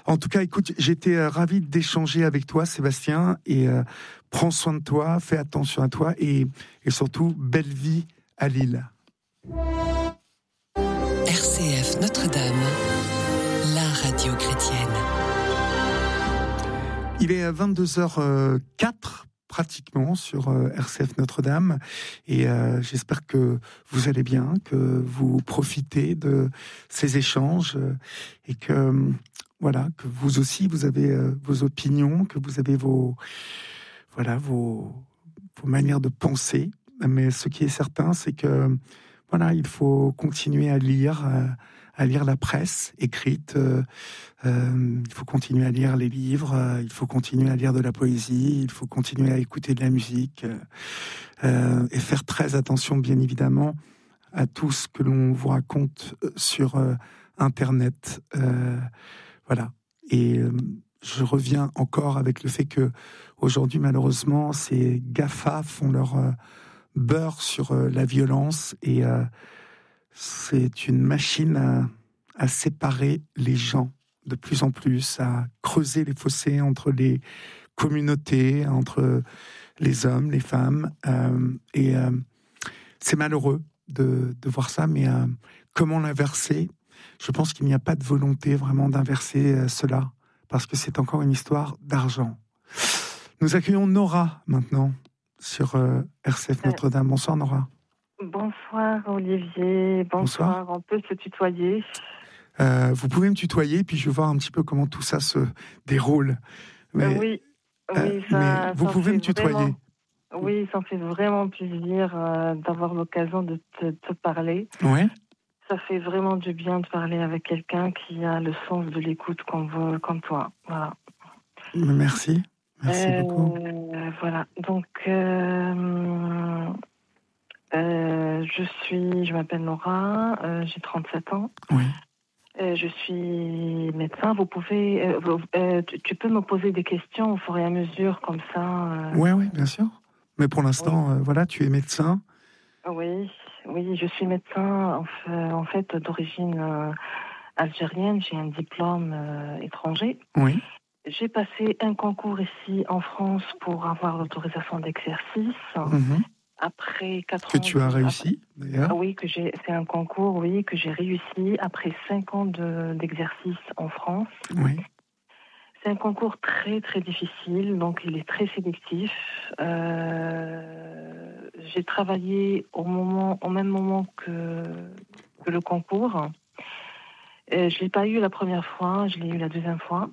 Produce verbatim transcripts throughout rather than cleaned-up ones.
En tout cas, écoute, j'étais euh, ravi d'échanger avec toi, Sébastien, et euh, prends soin de toi, fais attention à toi, et, et surtout, belle vie à Lille. R C F Notre-Dame, la radio chrétienne. Il est vingt-deux heures quatre, pratiquement, sur euh, R C F Notre-Dame, et euh, j'espère que vous allez bien, que vous profitez de ces échanges, euh, et que, euh, voilà, que vous aussi, vous avez euh, vos opinions, que vous avez vos, voilà, vos, vos manières de penser. Mais ce qui est certain, c'est que, voilà, il faut continuer à lire, euh, à lire la presse écrite, euh, euh, il faut continuer à lire les livres, euh, il faut continuer à lire de la poésie, il faut continuer à écouter de la musique, euh, euh, et faire très attention, bien évidemment, à tout ce que l'on vous raconte sur euh, Internet. Euh, voilà. Et euh, je reviens encore avec le fait que aujourd'hui, malheureusement, ces GAFA font leur euh, beurre sur euh, la violence, et euh, c'est une machine à, à séparer les gens de plus en plus, à creuser les fossés entre les communautés, entre les hommes, les femmes. Euh, et euh, c'est malheureux de, de voir ça, mais euh, comment l'inverser ? Je pense qu'il n'y a pas de volonté vraiment d'inverser euh, cela, parce que c'est encore une histoire d'argent. Nous accueillons Nora maintenant sur euh, R C F Notre-Dame. Bonsoir Nora. Bonsoir Olivier, bonsoir, bonsoir. On peut se tutoyer. Euh, vous pouvez me tutoyer, puis je vais voir un petit peu comment tout ça se déroule. Mais, euh, oui, euh, oui ça, mais vous ça pouvez me tutoyer. Vraiment, oui, ça me fait vraiment plaisir euh, d'avoir l'occasion de te, te parler. Ouais. Ça fait vraiment du bien de parler avec quelqu'un qui a le sens de l'écoute comme, comme toi. Voilà. Merci, merci euh, beaucoup. Voilà, donc... Euh, Euh, je suis, je m'appelle Nora, euh, j'ai trente-sept ans. Oui. Euh, je suis médecin. Vous pouvez, euh, euh, tu, tu peux me poser des questions au fur et à mesure, comme ça. Euh... Oui, oui, bien sûr. Mais pour l'instant, oui. euh, voilà, tu es médecin. Oui, oui, je suis médecin en fait, en fait d'origine euh, algérienne. J'ai un diplôme euh, étranger. Oui. J'ai passé un concours ici en France pour avoir l'autorisation d'exercice. Mm-hmm. Après quatre que ans... Que tu as réussi, après, d'ailleurs. Oui, que j'ai, c'est un concours, oui, que j'ai réussi après cinq ans de, d'exercice en France. Oui. C'est un concours très, très difficile, donc il est très sélectif. Euh, j'ai travaillé au, moment, au même moment que, que le concours. Euh, je ne l'ai pas eu la première fois, je l'ai eu la deuxième fois.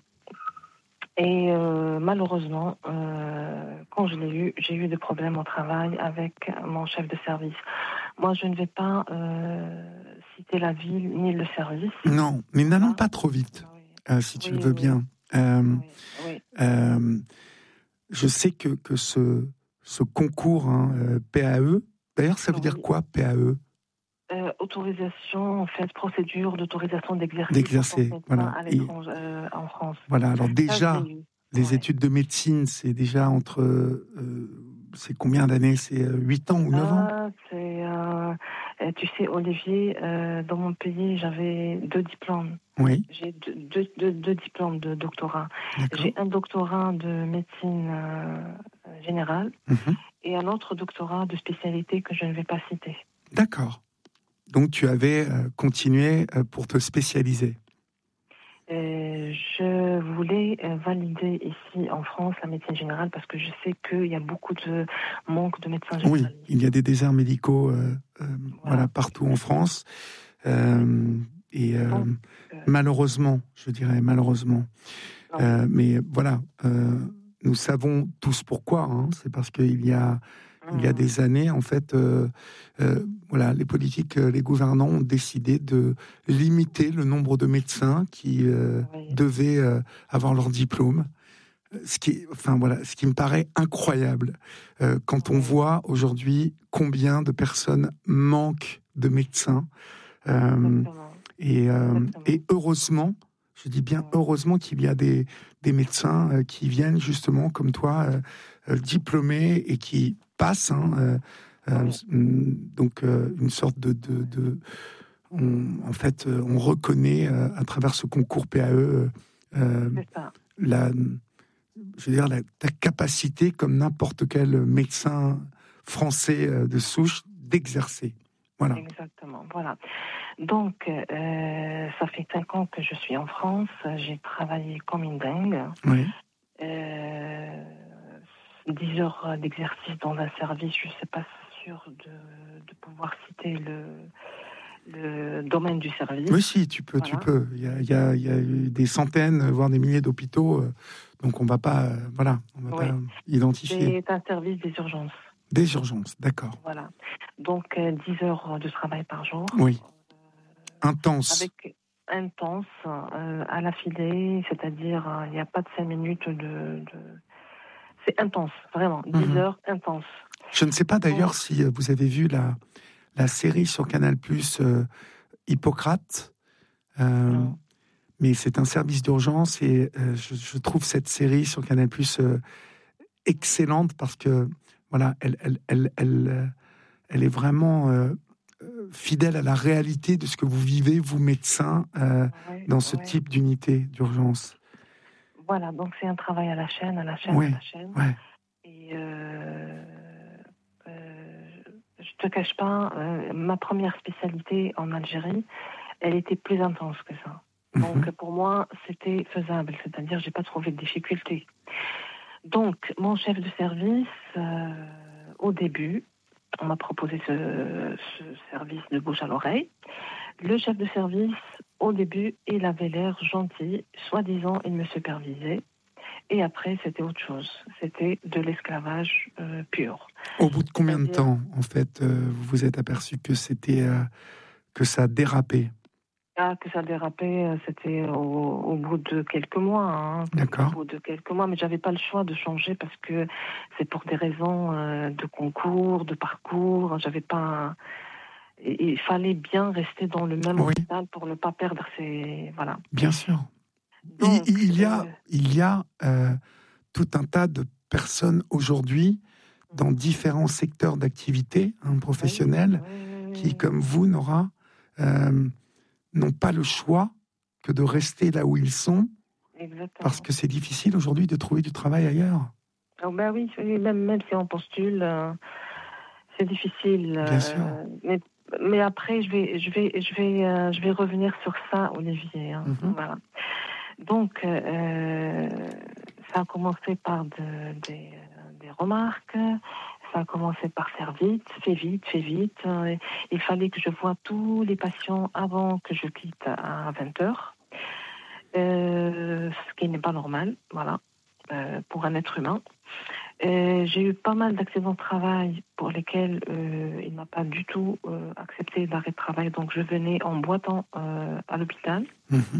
Et euh, malheureusement, euh, quand je l'ai eu, j'ai eu des problèmes au travail avec mon chef de service. Moi, je ne vais pas euh, citer la ville ni le service. Non, mais n'allons pas trop vite, oui. euh, si tu oui, le veux oui. bien. Euh, oui, oui. Euh, je sais que, que ce, ce concours hein, euh, P A E, d'ailleurs, ça veut oui. dire quoi, P A E ? Euh, autorisation, en fait, procédure d'autorisation d'exercer, d'exercer voilà. à l'étranger, euh, en France. Voilà, alors déjà, ça, les ouais. études de médecine, c'est déjà entre... Euh, c'est combien d'années ? C'est huit ans ou neuf ans ? ah, c'est, euh, Tu sais, Olivier, euh, dans mon pays, j'avais deux diplômes. Oui. J'ai deux, deux, deux, deux diplômes de doctorat. D'accord. J'ai un doctorat de médecine euh, générale mm-hmm. et un autre doctorat de spécialité que je ne vais pas citer. D'accord. Donc, tu avais euh, continué euh, pour te spécialiser. Euh, je voulais euh, valider ici en France la médecine générale parce que je sais qu'il y a beaucoup de manque de médecins généralistes. Oui, il y a des déserts médicaux euh, euh, voilà. Voilà, partout en France. Euh, et euh, Donc, euh... malheureusement, je dirais malheureusement. Euh, mais voilà, euh, nous savons tous pourquoi. Hein, c'est parce qu'il y a... Il y a des années, en fait, euh, euh, voilà, les politiques, les gouvernants ont décidé de limiter le nombre de médecins qui euh, oui. devaient euh, avoir leur diplôme. Ce qui, enfin voilà, ce qui me paraît incroyable euh, quand on voit aujourd'hui combien de personnes manquent de médecins. Euh, et, euh, et heureusement, je dis bien heureusement qu'il y a des, des médecins euh, qui viennent justement comme toi, euh, euh, diplômés et qui passe, hein, euh, euh, donc euh, une sorte de, de, de on, en fait, euh, on reconnaît euh, à travers ce concours P A E euh, euh, la, je veux dire, la, ta capacité, comme n'importe quel médecin français de souche, d'exercer. Voilà. Exactement, voilà. Donc, euh, ça fait cinq ans que je suis en France. J'ai travaillé comme une dingue. Oui. Euh, dix heures d'exercice dans un service, je ne suis pas sûre de, de pouvoir citer le, le domaine du service. Oui, si, tu peux, voilà. tu peux. Il y a, il y a, il y a eu des centaines, voire des milliers d'hôpitaux, donc on ne va pas, euh, voilà, on va oui. pas identifier. C'est un service des urgences. Des urgences, d'accord. Voilà. Donc, euh, dix heures de travail par jour. Oui. Intense. Avec intense, euh, à la filée, c'est-à-dire, il euh, n'y a pas de cinq minutes de... de... C'est intense, vraiment. dix mmh. heures intense. Je ne sais pas d'ailleurs Donc, si vous avez vu la, la série sur Canal+, euh, Hippocrate. Euh, mais c'est un service d'urgence et euh, je, je trouve cette série sur Canal+, euh, excellente parce que, voilà, elle, elle, elle, elle, elle est vraiment... Euh, fidèle à la réalité de ce que vous vivez, vous médecins, euh, ouais, dans ce ouais. type d'unité d'urgence. Voilà, donc c'est un travail à la chaîne, à la chaîne, ouais, à la chaîne. Ouais. Et euh, euh, je te cache pas, euh, ma première spécialité en Algérie, elle était plus intense que ça. Donc mm-hmm. pour moi, c'était faisable, c'est-à-dire j'ai pas trouvé de difficultés. Donc mon chef de service, euh, au début, on m'a proposé ce, ce service de bouche à l'oreille. Le chef de service, au début, il avait l'air gentil. Soi-disant, il me supervisait. Et après, c'était autre chose. C'était de l'esclavage euh, pur. Au bout de combien de temps, en fait, euh, vous vous êtes aperçu que c'était euh, que ça dérapait? Ah, que ça dérapait, c'était au, au bout de quelques mois. Hein, D'accord. Au bout de quelques mois, mais j'avais pas le choix de changer parce que c'est pour des raisons euh, de concours, de parcours. J'avais pas. Il fallait bien rester dans le même oui. hôpital pour ne pas perdre ses. Voilà. Bien sûr. Donc, il, il y a, euh... il y a euh, tout un tas de personnes aujourd'hui dans différents secteurs d'activité hein, professionnels oui, oui, oui, qui, comme vous, Nora, euh, n'ont pas le choix que de rester là où ils sont. Exactement. Parce que c'est difficile aujourd'hui de trouver du travail ailleurs. Oh ben oui, même, même si on postule, euh, c'est difficile. Bien euh, sûr. Mais, mais après, je vais, je vais, je vais, euh, je vais revenir sur ça, Olivier. Hein, mm-hmm. Voilà. Donc, euh, ça a commencé par de, des, des remarques. Ça a commencé par faire vite, fais vite, fais vite. Il fallait que je voie tous les patients avant que je quitte à vingt heures. Euh, ce qui n'est pas normal, voilà, euh, pour un être humain. Euh, j'ai eu pas mal d'accidents de travail pour lesquels euh, il n'a pas du tout euh, accepté l'arrêt de travail, donc je venais en boitant euh, à l'hôpital. Mmh.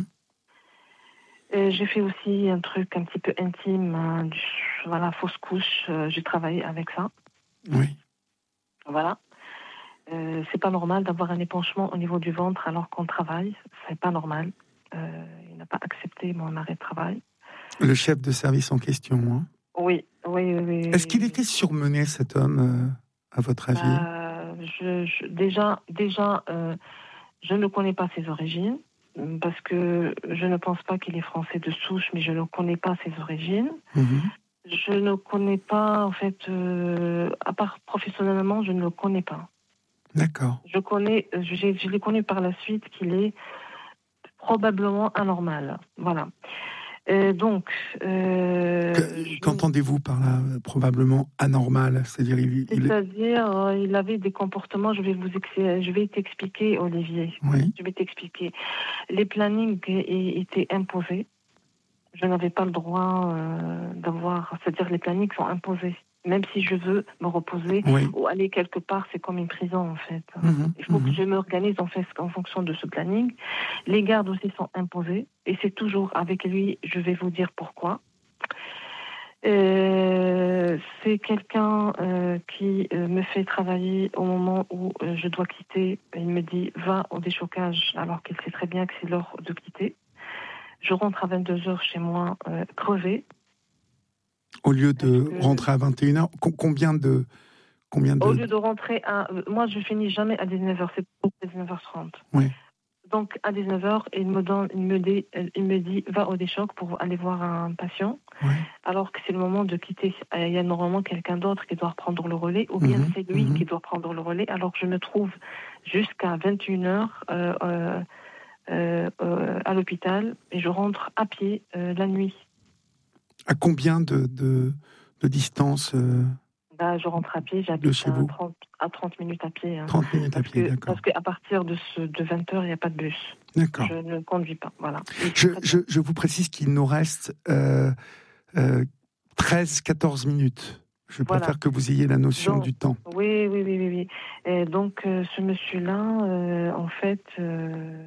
Euh, j'ai fait aussi un truc un petit peu intime, hein, du, voilà, fausse couche, euh, j'ai travaillé avec ça. Oui. Voilà. Euh, c'est pas normal d'avoir un épanchement au niveau du ventre alors qu'on travaille, c'est pas normal. Euh, il n'a pas accepté mon arrêt de travail. Le chef de service en question, hein? Oui, oui, oui. oui Est-ce qu'il était surmené, cet homme, euh, à votre avis? euh, je, je, Déjà, déjà euh, je ne connais pas ses origines, parce que je ne pense pas qu'il est français de souche, mais je ne connais pas ses origines. Mmh. Je ne connais pas, en fait, euh, à part professionnellement, je ne le connais pas. D'accord. Je connais, je, je l'ai connu par la suite qu'il est probablement anormal. Voilà. Euh, donc, euh, que, qu'entendez-vous par là, probablement anormal? C'est-à-dire, il, il... C'est-à-dire, euh, il avait des comportements. Je vais vous, ex... je vais t'expliquer, Olivier. Oui. Je vais t'expliquer. Les plannings étaient imposés. Je n'avais pas le droit euh, d'avoir. C'est-à-dire, les plannings sont imposés. Même si je veux me reposer oui. ou aller quelque part, c'est comme une prison, en fait. Mmh, Il faut mmh. que je m'organise en, fait, en fonction de ce planning. Les gardes aussi sont imposés. Et c'est toujours avec lui, je vais vous dire pourquoi. Euh, c'est quelqu'un euh, qui euh, me fait travailler au moment où euh, je dois quitter. Il me dit, va au déchocage, alors qu'il sait très bien que c'est l'heure de quitter. Je rentre à vingt-deux heures chez moi, euh, crevée. Au lieu de que... rentrer à vingt et une heures, combien de... Combien de... Au lieu de rentrer à... Moi, je finis jamais à dix-neuf heures, c'est pour dix-neuf heures trente. Oui. Donc, à dix-neuf heures, il me, donne, il, me dit, il me dit, va au déchoc pour aller voir un patient, ouais. alors que c'est le moment de quitter. Il y a normalement quelqu'un d'autre qui doit reprendre le relais, ou bien Mmh, c'est lui mmh. qui doit prendre le relais, alors que je me trouve jusqu'à vingt et une heures euh, euh, euh, euh, à l'hôpital, et je rentre à pied euh, la nuit. À combien de, de, de distance euh, Là, je rentre à pied, de j'habite chez à vous? trente, à trente minutes à pied. Hein, trente minutes à parce pied, que, d'accord. parce qu'à partir de, ce, de vingt heures, il n'y a pas de bus. D'accord. Je ne conduis pas, voilà. Je, je, je vous précise qu'il nous reste euh, euh, treize quatorze minutes. Je Voilà. préfère que vous ayez la notion Donc, du temps. Oui, oui, oui, oui. oui. Et donc, euh, ce monsieur-là, euh, en fait, euh,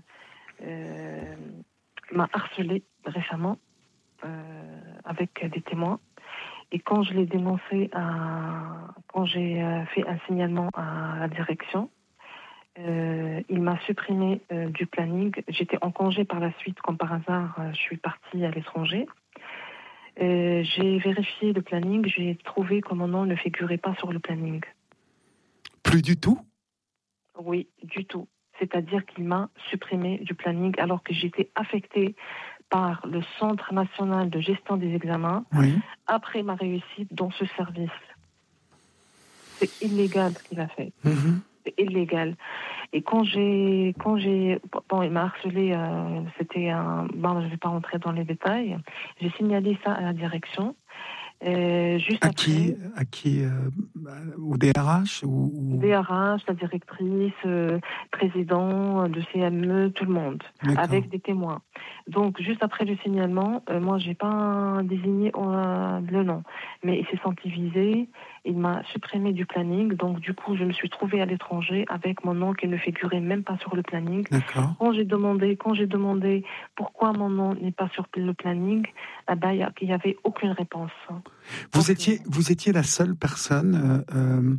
euh, m'a harcelé récemment euh, avec des témoins. Et quand je l'ai dénoncé, à, quand j'ai euh, fait un signalement à la direction, euh, il m'a supprimé euh, du planning. J'étais en congé par la suite, comme par hasard, euh, je suis partie à l'étranger. Euh, j'ai vérifié le planning, j'ai trouvé que mon nom ne figurait pas sur le planning. Plus du tout? Oui, du tout. C'est-à-dire qu'il m'a supprimé du planning alors que j'étais affectée par le Centre national de gestion des examens Oui. après ma réussite dans ce service. C'est illégal ce qu'il a fait. Mmh. C'est illégal. Et quand j'ai, quand j'ai, bon, il m'a harcelé. Euh, c'était un, bon, je ne vais pas rentrer dans les détails. J'ai signalé ça à la direction. Euh, juste À après, qui, à qui euh, au D R H ou, ou... D R H, la directrice, euh, président de C M E, tout le monde, D'accord. avec des témoins. Donc, juste après le signalement, euh, moi, j'ai pas désigné euh, le nom, mais il s'est senti visé. Il m'a supprimé du planning, donc du coup, je me suis trouvée à l'étranger avec mon nom qui ne figurait même pas sur le planning. D'accord. Quand j'ai demandé, quand j'ai demandé pourquoi mon nom n'est pas sur le planning, eh ben, il n'y avait aucune réponse. Vous Donc, étiez, vous étiez la seule personne euh, euh,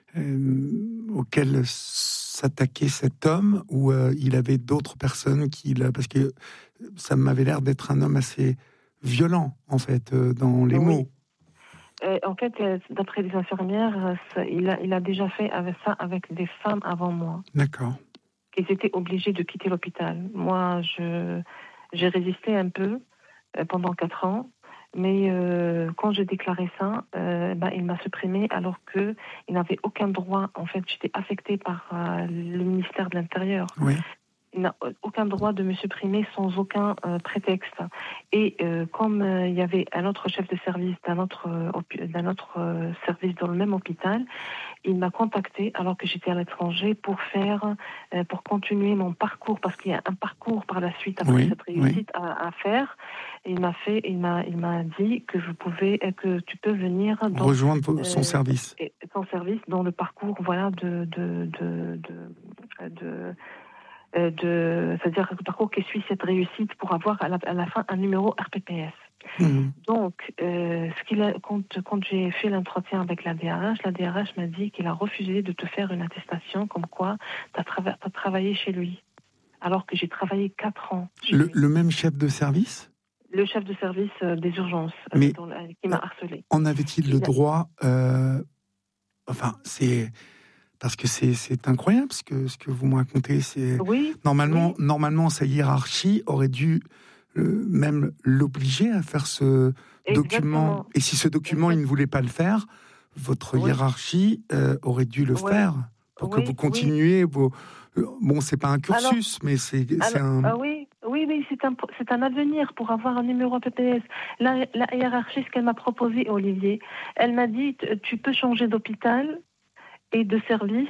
euh, auquel s'attaquait cet homme, ou euh, il avait d'autres personnes qui, parce que ça m'avait l'air d'être un homme assez violent en fait euh, dans les oui. mots. Euh, en fait, euh, d'après les infirmières, euh, ça, il, a, il a déjà fait avec ça avec des femmes avant moi. D'accord. Qui étaient obligées de quitter l'hôpital. Moi, je, j'ai résisté un peu euh, pendant quatre ans, mais euh, quand j'ai déclaré ça, euh, ben, il m'a supprimé alors qu'il n'avait aucun droit. En fait, j'étais affectée par euh, le ministère de l'Intérieur. Oui. Il n'a aucun droit de me supprimer sans aucun euh, prétexte. Et euh, comme euh, il y avait un autre chef de service d'un autre, euh, d'un autre euh, service dans le même hôpital, il m'a contacté alors que j'étais à l'étranger pour faire, euh, pour continuer mon parcours, parce qu'il y a un parcours par la suite après Oui, cette réussite oui. à, à faire. Et il m'a fait, il m'a, il m'a dit que je pouvais, que tu peux venir dans, rejoindre son euh, service. Son service dans le parcours, voilà, de, de, de, de, de Euh, de, c'est-à-dire le parcours qui suit cette réussite pour avoir à la, à la fin un numéro R P P S. Mmh. Donc, euh, ce qu'il a, quand, quand j'ai fait l'entretien avec la D R H, la D R H m'a dit qu'il a refusé de te faire une attestation comme quoi tu as trava- t'as travaillé chez lui, alors que j'ai travaillé quatre ans chez Le, lui. le même chef de service? Le chef de service euh, des urgences euh, Mais dans, euh, qui m'a harcelé. En avait-il Il le a... droit euh, Enfin, c'est... Parce que c'est, c'est incroyable ce que, ce que vous me racontez. C'est... Oui, Normalement, oui. normalement, sa hiérarchie aurait dû euh, même l'obliger à faire ce Exactement. document. Et si ce document, Exactement. il ne voulait pas le faire, votre Oui. hiérarchie euh, aurait dû le Ouais. faire pour Oui, que vous continuiez oui. vos... Bon, c'est pas un cursus, alors, mais c'est, c'est alors, un... Ah oui, oui, oui, c'est un, c'est un avenir pour avoir un numéro P P S. La, la hiérarchie, ce qu'elle m'a proposé, Olivier, elle m'a dit, tu peux changer d'hôpital et de service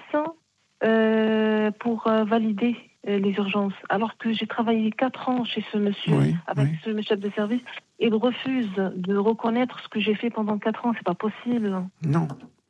euh, pour euh, valider euh, les urgences. Alors que j'ai travaillé quatre ans chez ce monsieur, Oui, avec oui. ce chef de service, et il refuse de reconnaître ce que j'ai fait pendant quatre ans. C'est pas possible. Non.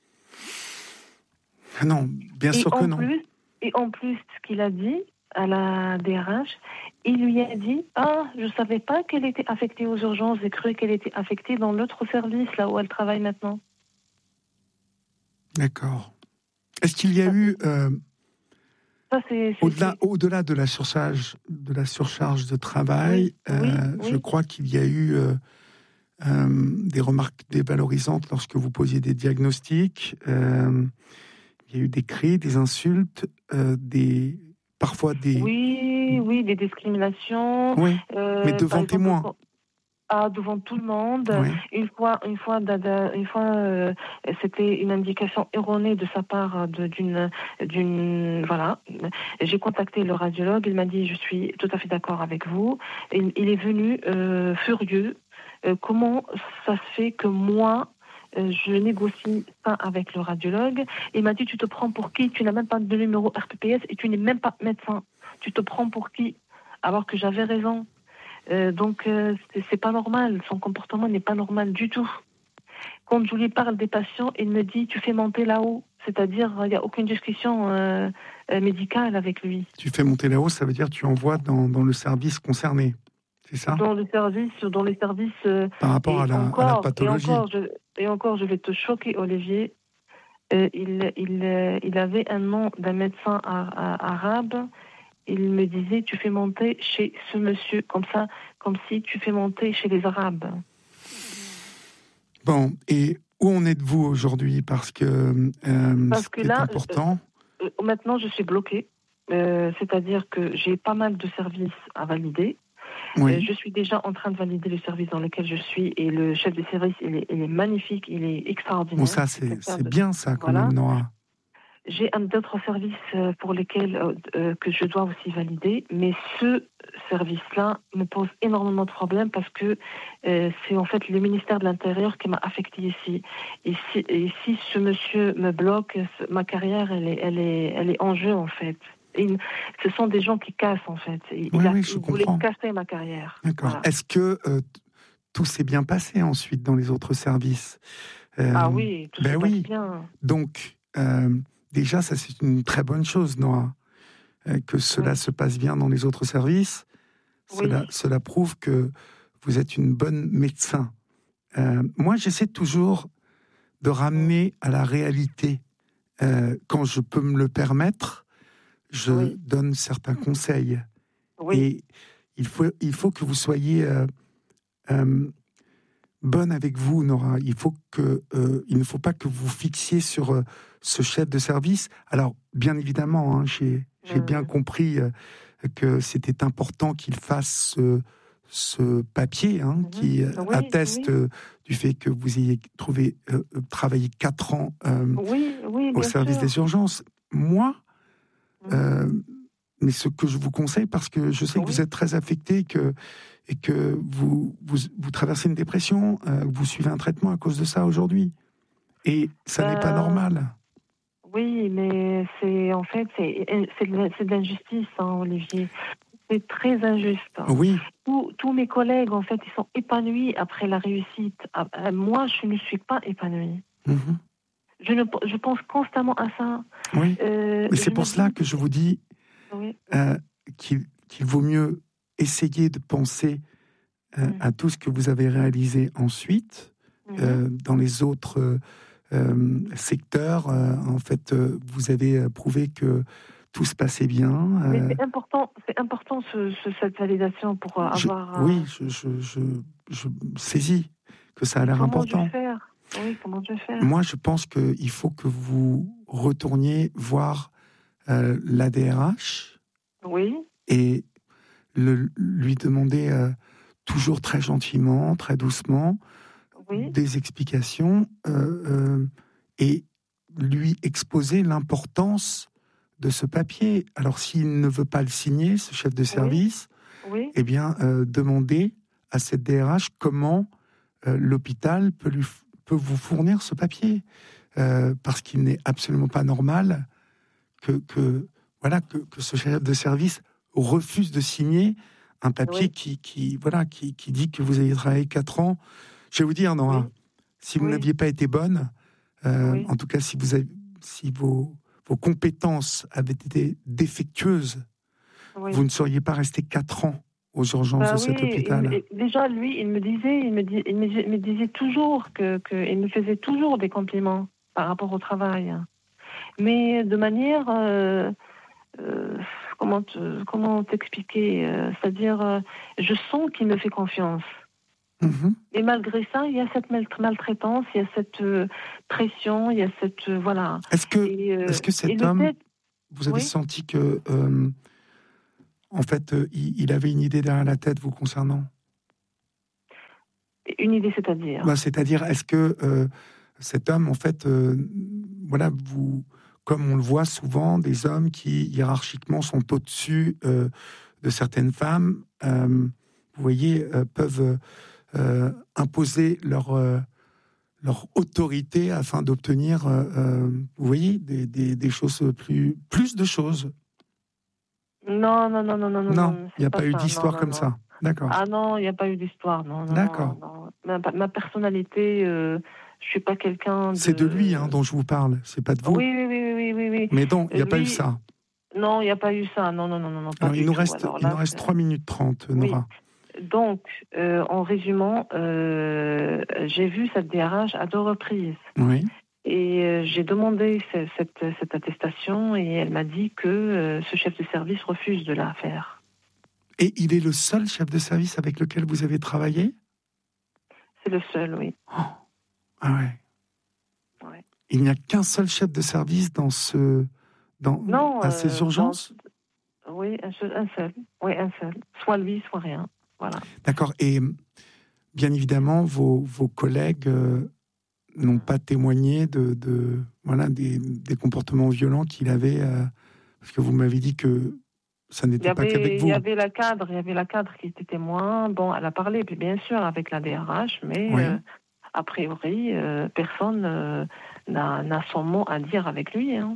Non, bien Et sûr que en non. plus, et en plus, ce qu'il a dit à la D R H, il lui a dit « Ah, je ne savais pas qu'elle était affectée aux urgences, j'ai cru qu'elle était affectée dans l'autre service, là où elle travaille maintenant. » D'accord. Est-ce qu'il y a Ça, eu... Euh, ça, c'est, c'est, Au-delà, c'est... au-delà de la surcharge, de la surcharge de travail, Oui, oui, euh, oui. je crois qu'il y a eu euh, euh, des remarques dévalorisantes lorsque vous posiez des diagnostics. Euh, il y a eu des cris, des insultes, euh, des parfois des... Oui, oui, des discriminations. Oui, euh, mais par devant exemple, témoins. quand- Ah, devant tout le monde. Oui. Une fois, une fois, dada- une fois, euh, c'était une indication erronée de sa part de- d'une, d'une, voilà. J'ai contacté le radiologue. Il m'a dit, je suis tout à fait d'accord avec vous. Il, il est venu euh, furieux. Euh, comment ça se fait que moi, euh, je négocie ça avec le radiologue? Il m'a dit, tu te prends pour qui? Tu n'as même pas de numéro R P P S et tu n'es même pas médecin. Tu te prends pour qui? Alors que j'avais raison. Euh, donc, euh, c'est, c'est pas normal. Son comportement n'est pas normal du tout. Quand je lui parle des patients, il me dit, tu fais monter là-haut. C'est-à-dire, il n'y a aucune discussion euh, euh, médicale avec lui. Tu fais monter là-haut, ça veut dire que tu envoies dans, dans le service concerné. C'est ça? Dans le service, dans les services. euh, Par rapport et à la, à la encore, pathologie. Et encore, je, et encore, je vais te choquer, Olivier. Euh, il, il, euh, il avait un nom d'un médecin ar- ar- arabe. Il me disait, tu fais monter chez ce monsieur, comme ça, comme si tu fais monter chez les Arabes. Bon, et où en êtes-vous aujourd'hui? Parce que euh, Parce ce que qui là, est important... Euh, maintenant, je suis bloquée. Euh, c'est-à-dire que j'ai pas mal de services à valider. Oui. Euh, je suis déjà en train de valider le service dans lequel je suis et le chef de service, il est, il est magnifique, il est extraordinaire. Bon, ça, c'est, c'est de... bien, ça, quand voilà. même, Nora. J'ai un d'autres services pour lesquels euh, euh, que je dois aussi valider, mais ce service-là me pose énormément de problèmes parce que euh, c'est en fait le ministère de l'Intérieur qui m'a affectée ici. Et si, et si ce monsieur me bloque, ma carrière, elle est, elle est, elle est en jeu en fait. Et ce sont des gens qui cassent en fait. Il, oui, a, oui, je il comprends. voulait casser ma carrière. D'accord. Voilà. Est-ce que euh, tout s'est bien passé ensuite dans les autres services? euh, Ah oui, tout ben se oui. passe bien. Donc, euh, déjà, ça c'est une très bonne chose, Nora. Euh, que cela Oui. se passe bien dans les autres services, Oui. cela, cela prouve que vous êtes une bonne médecin. Euh, moi, j'essaie toujours de ramener à la réalité. Euh, quand je peux me le permettre, je Oui. donne certains conseils. Oui. Et il faut, il faut que vous soyez euh, euh, bonne avec vous, Nora. Il, faut que, euh, il ne faut pas que vous fixiez sur euh, ce chef de service. Alors, bien évidemment, hein, j'ai, j'ai Mmh. bien compris euh, que c'était important qu'il fasse ce, ce papier hein, Mmh. qui euh, Oui, atteste oui. euh, du fait que vous ayez trouvé, euh, travaillé quatre ans euh, Oui, oui, au bien service sûr. des urgences. Moi, Mmh. euh, mais ce que je vous conseille, parce que je sais que Oui. vous êtes très affecté que, et que vous, vous, vous traversez une dépression, euh, vous suivez un traitement à cause de ça aujourd'hui. Et ça n'est pas Euh, normal. Oui, mais c'est en fait c'est c'est de, c'est de l'injustice, hein, Olivier. C'est très injuste. Oui, Tous, tous mes collègues en fait ils sont épanouis après la réussite. Ah, euh, Moi, je ne suis pas épanouie. mhm, Je ne je pense constamment à ça. oui. Euh, Mais c'est je pour me cela dis- que je vous dis Oui. euh, qu'il, qu'il vaut mieux essayer de penser euh, Mhm. à tout ce que vous avez réalisé ensuite, Mhm. euh, dans les autres euh, euh, secteurs. Euh, en fait, euh, vous avez prouvé que tout se passait bien. Mais euh, c'est important, c'est important ce, ce- cette validation pour euh, je- avoir. euh, oui, je, je, je, je saisis que ça a l'air Comment je vais important. faire? Oui, comment je vais faire? Moi, je pense qu'il faut que vous retourniez voir euh, l'A D R H Oui. et le, lui demander euh, toujours très gentiment, très doucement, Oui. des explications euh, euh, et lui exposer l'importance de ce papier. Alors, s'il ne veut pas le signer, ce chef de service, Oui. eh bien, euh, demander à cette D R H comment euh, l'hôpital peut, lui, peut vous fournir ce papier. Euh, parce qu'il n'est absolument pas normal que, que, voilà, que, que ce chef de service refuse de signer un papier Oui. qui, qui, voilà, qui, qui dit que vous avez travaillé quatre ans. Je vais vous dire, Nora, Oui. si vous Oui. n'aviez pas été bonne, euh, Oui. en tout cas si, vous avez, si vos, vos compétences avaient été défectueuses, Oui. vous ne seriez pas resté quatre ans aux urgences Bah de cet oui, hôpital. il- il- déjà lui, il me disait, il me, dis- il me, il me disait toujours que, que, il me faisait toujours des compliments par rapport au travail, mais de manière, euh, euh, comment te- comment t'expliquer, euh, c'est-à-dire, euh, je sens qu'il me fait confiance. Mhm. Et malgré ça, il y a cette mal- maltraitance, il y a cette euh, pression, il y a cette euh, voilà. Est-ce que, Et, euh, est-ce que et cet le homme, fait, vous avez oui. senti que euh, en fait, euh, il, il avait une idée derrière la tête vous concernant? Une idée, c'est-à-dire bah, C'est-à-dire, est-ce que euh, cet homme, en fait, euh, voilà, vous, comme on le voit souvent, des hommes qui hiérarchiquement sont au-dessus euh, de certaines femmes, euh, vous voyez, euh, peuvent euh, imposer leur euh, leur autorité afin d'obtenir, euh, euh, vous voyez, des, des, des choses plus, plus de choses. Non, non, non, non, non, non. Non, il n'y a pas, pas eu ça. d'histoire non, comme non. ça. D'accord. Ah non, il n'y a pas eu d'histoire. Non, non. D'accord. Non, non. Ma, ma personnalité, euh, je suis pas quelqu'un de. C'est de lui hein, dont je vous parle. C'est pas de vous. Oui, oui, oui, oui, oui, oui. Mais donc, il n'y a lui... pas eu ça. Non, il n'y a pas eu ça. Non, non, non, non, non. Pas Alors, il nous tout. reste, Alors, il là, nous reste trois minutes trente, Nora. Oui. Donc, euh, en résumant, euh, j'ai vu cette D R H à deux reprises. Oui. Et euh, j'ai demandé cette, cette, cette attestation et elle m'a dit que euh, ce chef de service refuse de la faire. Et il est le seul chef de service avec lequel vous avez travaillé? C'est le seul, oui. Oh. Ah ouais. ouais. Il n'y a qu'un seul chef de service dans ce, dans, non, à ces euh, urgences? dans... Oui, un seul, un seul. Oui, un seul. Soit lui, soit rien. Voilà. D'accord. Et bien évidemment, vos, vos collègues euh, n'ont pas témoigné de, de voilà des, des comportements violents qu'il avait, euh, parce que vous m'avez dit que ça n'était pas qu'avec vous. Il y avait la cadre, il y avait la cadre qui était témoin. Bon, elle a parlé, bien sûr, avec la D R H, mais oui. euh, a priori, euh, personne euh, n'a, n'a son mot à dire avec lui. Hein.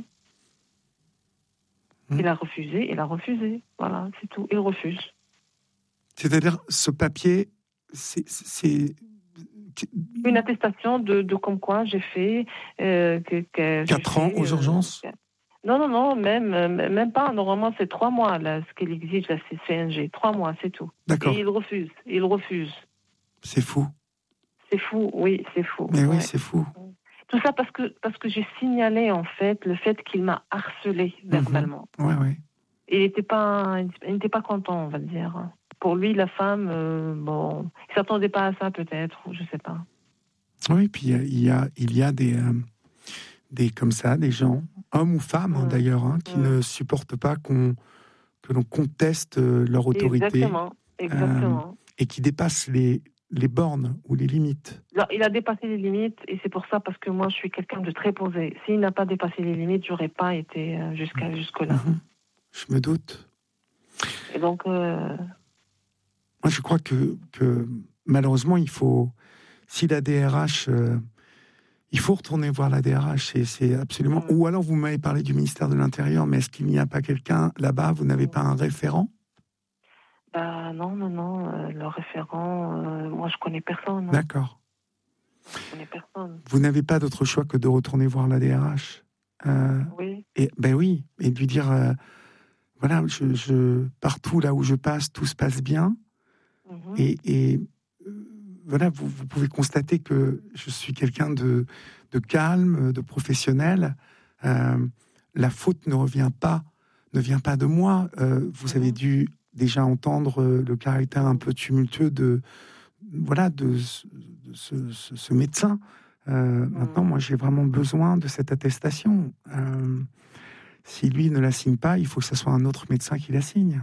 Hum. Il a refusé, il a refusé. Voilà, c'est tout. Il refuse. C'est-à-dire, ce papier, c'est... c'est... Une attestation de, de comme quoi j'ai fait... Euh, que, que Quatre j'ai ans fait, aux urgences euh, Non, non, non, même, même pas. Normalement, c'est trois mois, là, ce qu'il exige, la C N G. Trois mois, c'est tout. D'accord. Et il refuse, il refuse. C'est fou. C'est fou, oui, c'est fou. Mais ouais. oui, c'est fou. Tout ça parce que, parce que j'ai signalé, en fait, le fait qu'il m'a harcelé verbalement. Mmh. Ouais, ouais. Et il n'était pas, il n'était pas content, on va dire. Pour lui, la femme, euh, bon, il ne s'attendait pas à ça, peut-être, je ne sais pas. Oui, puis il y a, il y a des, euh, des, comme ça, des gens, hommes ou femmes mmh. hein, d'ailleurs, hein, qui mmh. ne supportent pas qu'on, que l'on conteste leur autorité. Exactement, exactement. Euh, et qui dépassent les, les bornes ou les limites. Alors, il a dépassé les limites, et c'est pour ça, parce que moi, je suis quelqu'un de très posé. S'il n'a pas dépassé les limites, je n'aurais pas été jusqu'à, jusque-là. Mmh. Je me doute. Et donc... Euh... Moi, je crois que, que malheureusement, il faut... Si la D R H... Euh, il faut retourner voir la D R H, c'est, c'est absolument... Mmh. Ou alors, vous m'avez parlé du ministère de l'Intérieur, mais est-ce qu'il n'y a pas quelqu'un là-bas? Vous n'avez mmh. pas un référent? Bah non, non, non. Euh, le référent, euh, moi, je connais personne. Hein. D'accord. Je connais personne. Vous n'avez pas d'autre choix que de retourner voir la D R H? euh, Oui. Et, ben oui, et de lui dire... Euh, voilà, je, je, partout là où je passe, tout se passe bien. Mmh. Et, et euh, voilà, vous, vous pouvez constater que je suis quelqu'un de, de calme, de professionnel. Euh, la faute ne revient pas, ne vient pas de moi. Euh, vous mmh. avez dû déjà entendre le caractère un peu tumultueux de, voilà, de, de ce, ce, ce médecin. Euh, mmh. Maintenant, moi, j'ai vraiment besoin de cette attestation. Euh, si lui ne la signe pas, il faut que ce soit un autre médecin qui la signe.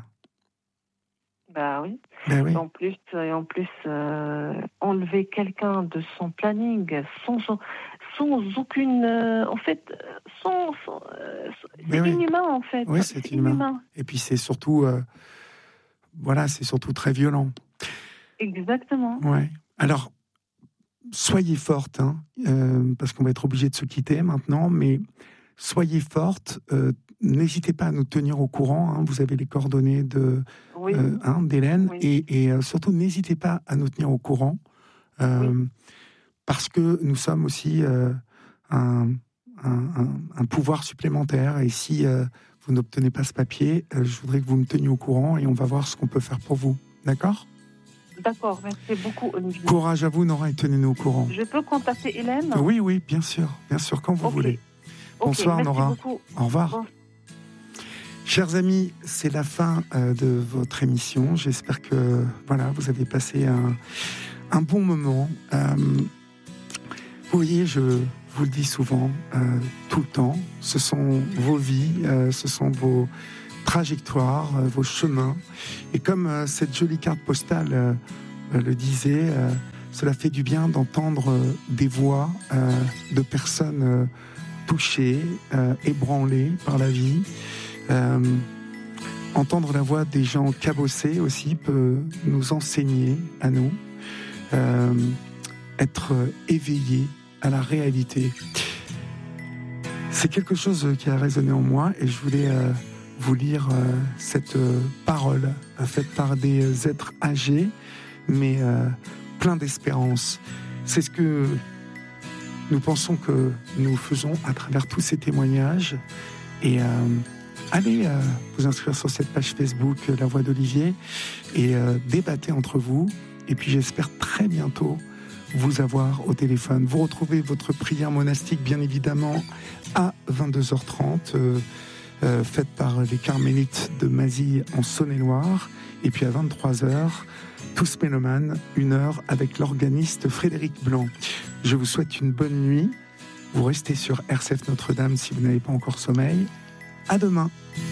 Bah oui. Ben oui. En plus, et en plus euh, enlever quelqu'un de son planning sans, sans, sans aucune... Euh, en fait, sans... sans euh, c'est oui. inhumain, en fait. Oui, c'est, c'est inhumain. inhumain. Et puis c'est surtout... Euh, voilà, c'est surtout très violent. Exactement. Ouais. Alors, soyez forte, hein, euh, parce qu'on va être obligé de se quitter maintenant, mais... Soyez forte, euh, n'hésitez pas à nous tenir au courant, hein, vous avez les coordonnées de, oui. euh, hein, d'Hélène, oui. et, et euh, surtout n'hésitez pas à nous tenir au courant, euh, oui. parce que nous sommes aussi euh, un, un, un, un pouvoir supplémentaire, et si euh, vous n'obtenez pas ce papier, euh, je voudrais que vous me teniez au courant, et on va voir ce qu'on peut faire pour vous, d'accord ? D'accord, merci beaucoup Olivier. Courage à vous Nora, et tenez-nous au courant. Je peux contacter Hélène ? Oui, oui, bien sûr, bien sûr, quand vous okay. voulez. Bonsoir okay, Nora. Beaucoup. Au revoir. Bon. Chers amis, c'est la fin euh, de votre émission. J'espère que voilà, vous avez passé un, un bon moment. Euh, vous voyez, je vous le dis souvent, euh, tout le temps, ce sont vos vies, euh, ce sont vos, trajectoires, euh, vos chemins. Et comme euh, cette jolie carte postale euh, euh, le disait, euh, cela fait du bien d'entendre euh, des voix euh, de personnes euh, touchées, euh, ébranlées par la vie. Euh, entendre la voix des gens cabossés aussi peut nous enseigner à nous, euh, être éveillés à la réalité. C'est quelque chose qui a résonné en moi et je voulais euh, vous lire euh, cette euh, parole euh, faite par des êtres âgés, mais euh, plein d'espérance. C'est ce que nous pensons que nous faisons à travers tous ces témoignages. Et euh, allez euh, vous inscrire sur cette page Facebook euh, La Voix d'Olivier et euh, débattez entre vous. Et puis j'espère très bientôt vous avoir au téléphone. Vous retrouvez votre prière monastique, bien évidemment, à vingt-deux heures trente, euh, euh, faite par les Carmélites de Mazille en Saône-et-Loire. Et puis à vingt-trois heures, Tous Mélomanes, une heure avec l'organiste Frédéric Blanc. Je vous souhaite une bonne nuit. Vous restez sur R C F Notre-Dame si vous n'avez pas encore sommeil. À demain.